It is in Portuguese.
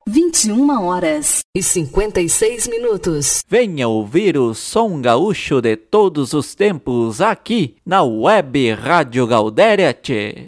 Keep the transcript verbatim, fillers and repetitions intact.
vinte e uma horas e cinquenta e seis minutos. Venha ouvir o som gaúcho de todos os tempos aqui na Web Rádio Gaudéria, tchê.